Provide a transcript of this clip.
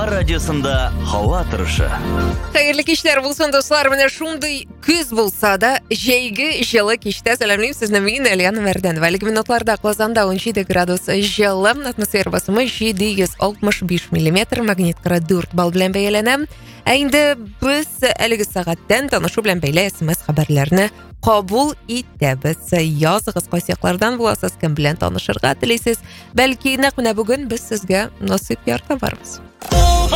Аңсар радиосында һава торышы. Хәерле кичләр булсын, дуслар. Менә шундый көз булса да, җәйге җылы кичтә сәламлыйм сезне мин, Алияна Мәрдән. Әлеге минутларда Казанда 17 градус җылы, атмосфера басымы 765 мм, магниткара 4 балл белән бәяләнә. Инде без әлеге сәгатьтән танышу белән бәйле SMS хәбәрләрне кабул итәбез. Языгыз, кайсы яклардан буласыз, кем белән танышырга телисез. Бәлки нәкъ менә бүген без сезгә насыйп ярата барбыз.